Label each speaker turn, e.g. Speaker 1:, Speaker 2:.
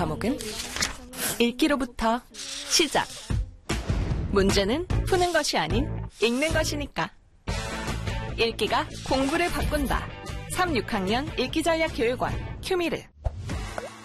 Speaker 1: 과목은 읽기로부터 시작. 문제는 푸는 것이 아닌 읽는 것이니까. 읽기가 공부를 바꾼다. 3, 6학년 읽기전략교육원 큐미르.